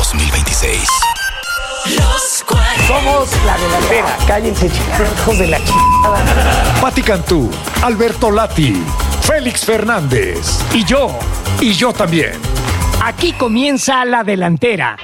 2026. Los Cuernos. Somos la delantera. Cállense, hijos de la chingada. Pati Cantú, Alberto Lati, Félix Fernández y yo también. Aquí comienza la delantera.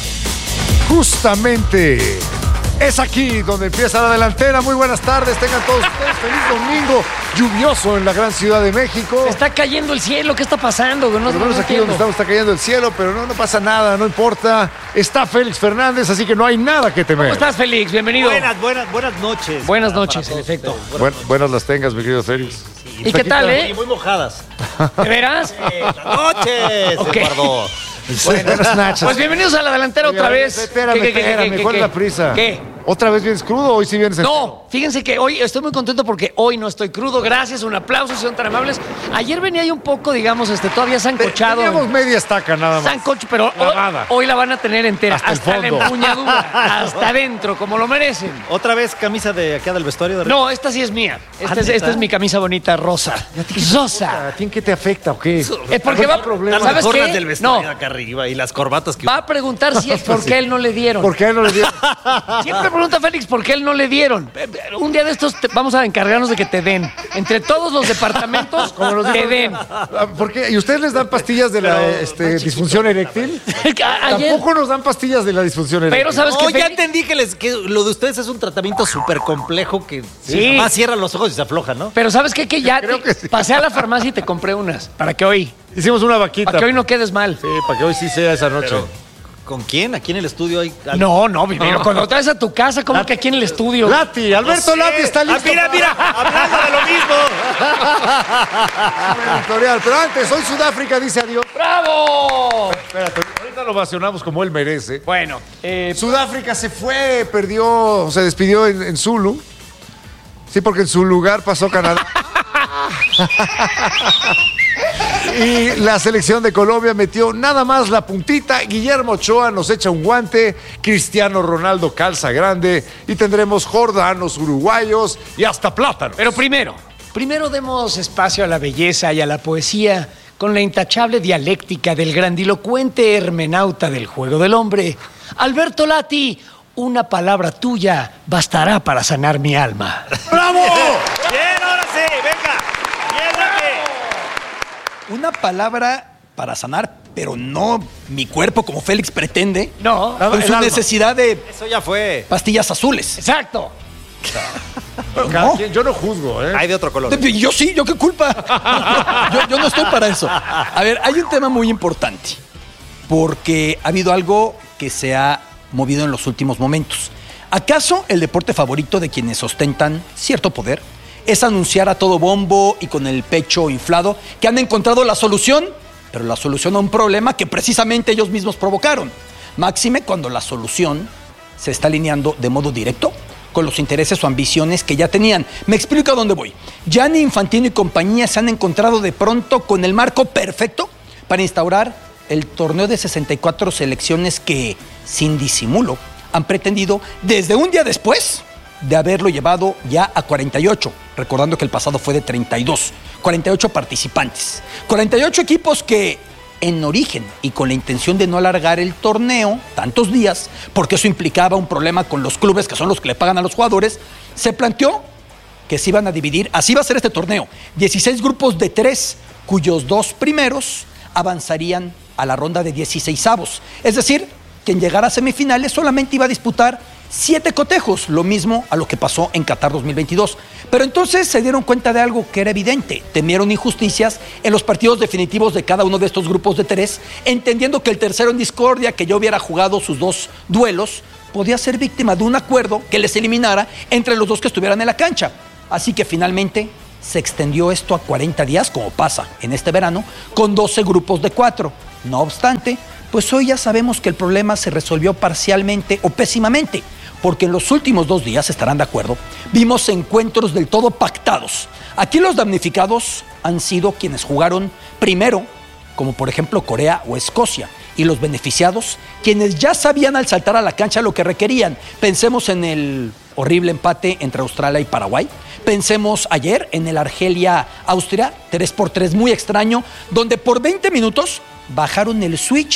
Justamente es aquí donde empieza la delantera. Muy buenas tardes, tengan todos ustedes feliz domingo lluvioso en la gran Ciudad de México. Se está cayendo el cielo, ¿qué está pasando? No, Por lo menos aquí donde estamos está cayendo el cielo, pero no pasa nada, no importa. Está Félix Fernández, así que no hay nada que temer. ¿Cómo estás, Félix? Bienvenido. Buenas noches. Buenas noches, en efecto. Buenas las tengas, mi querido Félix. ¿Y qué tal, Y muy mojadas. ¿De veras? Buenas noches, Ok. Eduardo. Buenas noches. Pues bienvenidos a la delantera otra vez. Espérame, ¿cuál es la prisa? ¿Qué? ¿Otra vez vienes crudo o hoy sí vienes No, fíjense que hoy estoy muy contento porque hoy no estoy crudo. Gracias, un aplauso, si son tan amables. Ayer venía yo un poco, digamos, todavía sancochado. Teníamos media estaca nada más. Sancocho, pero Lavada. hoy la van a tener entera. Hasta el Hasta la fondo. empuñadura, hasta adentro, como lo merecen. ¿Otra vez camisa de acá del vestuario? No, esta sí es mía. Esta ¿neta? es mi camisa bonita, rosa. Rosa. ¿A ti en qué te afecta o qué? Es porque va problema? Las ¿sabes gorras qué? del vestuario No, acá arriba y las corbatas que... va a preguntar si es por qué él no le dieron. ¿Por qué a él no le dio? Siempre pregunta Félix por qué él no le dieron. Un día de estos vamos a encargarnos de que te den. Entre todos los departamentos, te den. ¿Por qué? ¿Y ustedes les dan pastillas de la disfunción eréctil? Ayer, Tampoco nos dan pastillas de la disfunción eréctil. pero ¿sabes No, qué, ya Félix? entendí que lo de ustedes es un tratamiento súper complejo que Sí. más cierran los ojos y se aflojan, ¿no? Pero ¿sabes qué? Que ya Creo que sí. pasé a la farmacia y te compré unas. Para que hoy Hicimos una vaquita. no quedes mal. Sí, para que hoy sí sea esa noche. ¿Con quién? ¿Aquí en el estudio hay algo? No, pero cuando traes a tu casa, como que aquí en el estudio. Lati, Alberto Lati está listo. Mira, hablando de lo mismo. para el editorial. Pero antes, hoy Sudáfrica dice adiós. ¡Bravo! Espérate, ahorita lo vacionamos como él merece. Bueno, Sudáfrica se fue, se despidió en Zulu. Sí, porque en su lugar pasó Canadá. Y la selección de Colombia metió nada más la puntita. Guillermo Ochoa nos echa un guante. Cristiano Ronaldo calza grande. Y tendremos jordanos, uruguayos y hasta plátanos. pero primero demos espacio a la belleza y a la poesía con la intachable dialéctica del grandilocuente hermenauta del juego del hombre. Alberto Lati, una palabra tuya bastará para sanar mi alma. ¡Bravo! Bien, ahora sí, venga. Una palabra para sanar, pero no mi cuerpo como Félix pretende. No, Con el su alma. necesidad de Eso ya fue. pastillas azules. exacto. Cada quien, yo no juzgo, ¿eh? Hay de otro color. Yo sí, ¿yo qué culpa? yo no estoy para eso. A ver, hay un tema muy importante, porque ha habido algo que se ha movido en los últimos momentos. ¿Acaso el deporte favorito de quienes ostentan cierto poder es anunciar a todo bombo y con el pecho inflado que han encontrado la solución, pero la solución a un problema que precisamente ellos mismos provocaron? Máxime cuando la solución se está alineando de modo directo con los intereses o ambiciones que ya tenían. Me explico a dónde voy. Gianni Infantino y compañía se han encontrado de pronto con el marco perfecto para instaurar el torneo de 64 selecciones que, sin disimulo, han pretendido desde un día después de haberlo llevado ya a 48, recordando que el pasado fue de 32, 48 participantes, 48 equipos que en origen y con la intención de no alargar el torneo tantos días, porque eso implicaba un problema con los clubes que son los que le pagan a los jugadores, se planteó que se iban a dividir, así va a ser este torneo, 16 grupos de 3, cuyos 2 primeros avanzarían a la ronda de 16avos, es decir, quien llegara a semifinales solamente iba a disputar 7 cotejos, lo mismo a lo que pasó en Qatar 2022. Pero entonces se dieron cuenta de algo que era evidente, temieron injusticias en los partidos definitivos de cada uno de estos grupos de 3, entendiendo que el tercero en discordia, que ya hubiera jugado sus 2 duelos, podía ser víctima de un acuerdo que les eliminara entre los 2 que estuvieran en la cancha. Así que finalmente se extendió esto a 40 días, como pasa en este verano, con 12 grupos de 4. No obstante, pues hoy ya sabemos que el problema se resolvió parcialmente o pésimamente, porque en los últimos 2 días, estarán de acuerdo, vimos encuentros del todo pactados. Aquí los damnificados han sido quienes jugaron primero, como por ejemplo Corea o Escocia, y los beneficiados, quienes ya sabían al saltar a la cancha lo que requerían. Pensemos en el horrible empate entre Australia y Paraguay. Pensemos ayer en el Argelia-Austria, 3-3 muy extraño, donde por 20 minutos bajaron el switch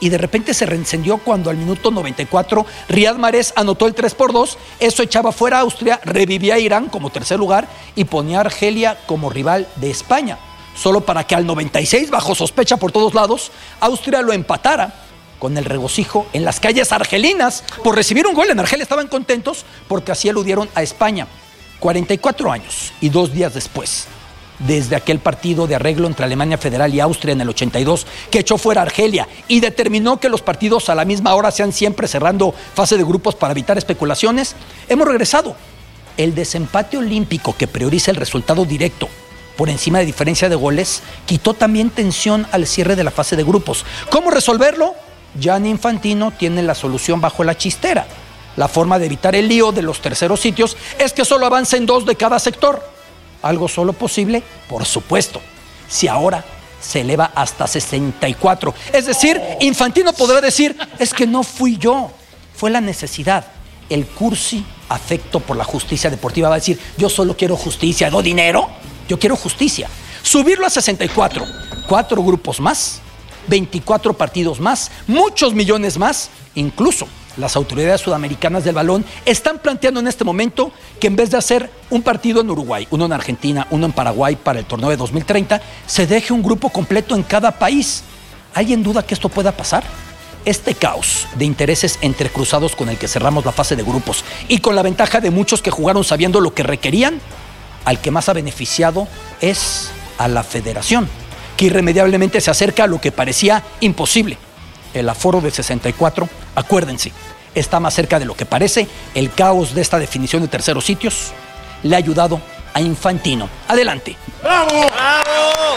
y de repente se reencendió cuando al minuto 94 Riyad Mahrez anotó el 3-2. Eso echaba fuera a Austria, revivía a Irán como tercer lugar y ponía a Argelia como rival de España. Solo para que al 96, bajo sospecha por todos lados, Austria lo empatara con el regocijo en las calles argelinas por recibir un gol. En Argelia estaban contentos porque así eludieron a España. 44 años y 2 días después, desde aquel partido de arreglo entre Alemania Federal y Austria en el 82, que echó fuera a Argelia y determinó que los partidos a la misma hora sean siempre cerrando fase de grupos para evitar especulaciones, hemos regresado. El desempate olímpico que prioriza el resultado directo por encima de diferencia de goles quitó también tensión al cierre de la fase de grupos. ¿Cómo resolverlo? Gianni Infantino tiene la solución bajo la chistera. La forma de evitar el lío de los terceros sitios es que solo avancen 2 de cada sector. ¿Algo solo posible? Por supuesto. Si ahora se eleva hasta 64. Es decir, Infantino podrá decir, es que no fui yo, fue la necesidad. El cursi afecto por la justicia deportiva va a decir, yo solo quiero justicia, ¿no dinero? Yo quiero justicia. Subirlo a 64, 4 grupos más, 24 partidos más, muchos millones más, incluso las autoridades sudamericanas del balón están planteando en este momento que en vez de hacer un partido en Uruguay, uno en Argentina, uno en Paraguay para el torneo de 2030, se deje un grupo completo en cada país. ¿Hay en duda que esto pueda pasar? Este caos de intereses entrecruzados con el que cerramos la fase de grupos y con la ventaja de muchos que jugaron sabiendo lo que requerían, al que más ha beneficiado es a la federación, que irremediablemente se acerca a lo que parecía imposible. El aforo de 64, acuérdense, está más cerca de lo que parece. El caos de esta definición de terceros sitios le ha ayudado a Infantino. Adelante. ¡Bravo! ¡Bravo!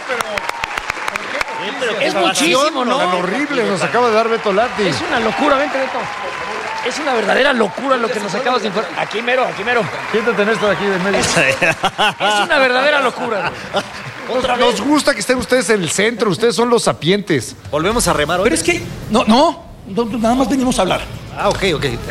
Es muchísimo, ¿no? Tan horrible nos acaba de dar Beto Lati. Es una locura, vente, Beto. Es una verdadera locura lo que nos acabas de informar. Aquí mero, aquí mero. Siéntate en esto de aquí de medio. Es una verdadera locura, güey. Nos gusta que estén ustedes en el centro, ustedes son los sapientes. Volvemos a remar hoy. Pero es que, no, nada más venimos a hablar. Ah, ok.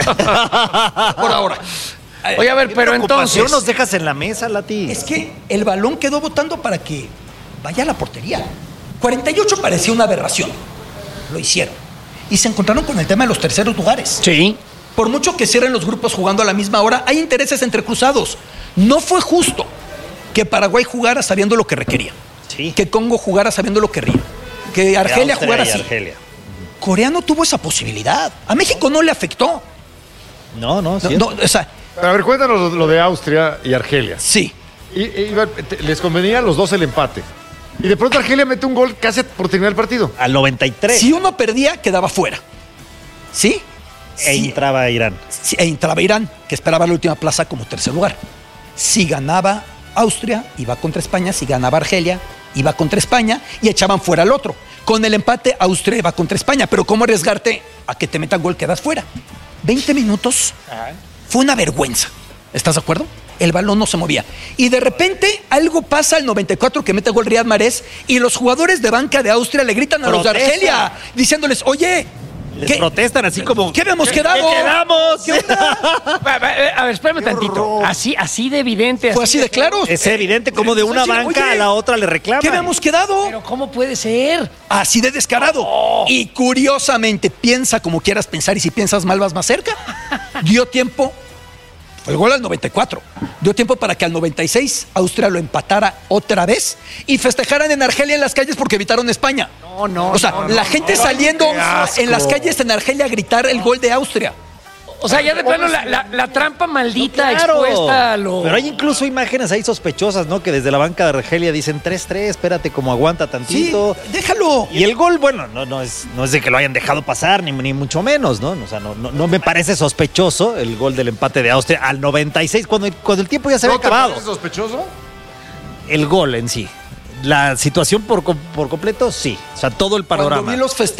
Por ahora. Oye, a ver, ¿Qué pero preocupación entonces... nos dejas en la mesa, Lati? Es que el balón quedó botando para que vaya a la portería. 48 parecía una aberración. Lo hicieron. Y se encontraron con el tema de los terceros lugares. Sí. Por mucho que cierren los grupos jugando a la misma hora, hay intereses entrecruzados. No fue justo que Paraguay jugara sabiendo lo que requería. Sí. Que Congo jugara sabiendo lo que quería. Que Argelia Austria jugara y así. Argelia. Corea no tuvo esa posibilidad. A México no le afectó. No, No, o sea, A ver, cuéntanos lo de Austria y Argelia. sí. Les convenía a los dos el empate. Y de pronto Argelia mete un gol casi por terminar el partido. Al 93. Si uno perdía, quedaba fuera. ¿Sí? E entraba Irán. Sí, e entraba Irán, que esperaba la última plaza como tercer lugar. Si ganaba Austria, iba contra España. Si ganaba Argelia, iba contra España y echaban fuera al otro. Con el empate, Austria iba contra España. Pero ¿cómo arriesgarte a que te metan gol, quedas fuera? 20 minutos. Fue una vergüenza. ¿Estás de acuerdo? El balón no se movía. Y de repente algo pasa al 94 que mete gol Riyad Mahrez y los jugadores de banca de Austria le gritan a los de Protesta. Argelia diciéndoles, oye, Les protestan así como... ¿qué habíamos quedado? ¿Qué quedamos? ¿Qué onda? A ver, espérame tantito. Así de evidente. Fue así de claro. Es evidente como de una Oye, banca a la otra le reclaman. ¿Qué habíamos quedado? Pero ¿cómo puede ser? Así de descarado. Y curiosamente, piensa como quieras pensar y si piensas mal vas más cerca. Dio tiempo. Fue el gol al 94. Dio tiempo para que al 96 Austria lo empatara otra vez y festejaran en Argelia en las calles porque evitaron España. No. O sea, la gente saliendo en las calles en Argelia a gritar el gol de Austria. O sea, ya de plano la trampa maldita Claro. expuesta a lo... Pero hay incluso imágenes ahí sospechosas, ¿no? Que desde la banca de Argelia dicen 3-3, espérate como aguanta Sí, tantito. déjalo. Y el gol, bueno, no es de que lo hayan dejado pasar, ni mucho menos, ¿no? O sea, no me parece sospechoso el gol del empate de Austria al 96, cuando el tiempo ya se había ¿No te acabado. parece sospechoso? El gol en sí. La situación por completo, sí. O sea, todo el panorama. Cuando vi los festejos